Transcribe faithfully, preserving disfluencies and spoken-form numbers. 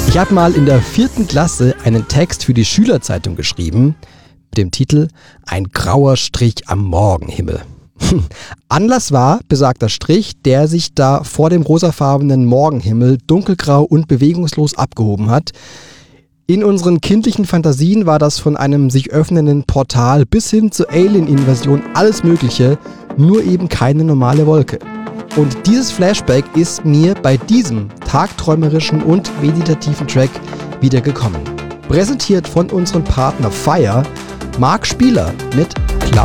Ich habe mal in der vierten Klasse einen Text für die Schülerzeitung geschrieben mit dem Titel »Ein grauer Strich am Morgenhimmel«. Anlass war besagter Strich, der sich da vor dem rosafarbenen Morgenhimmel dunkelgrau und bewegungslos abgehoben hat. In unseren kindlichen Fantasien war das von einem sich öffnenden Portal bis hin zur Alien-Invasion alles Mögliche, nur eben keine normale Wolke. Und dieses Flashback ist mir bei diesem tagträumerischen und meditativen Track wieder gekommen. Präsentiert von unserem Partner Fire, Marc Spieler mit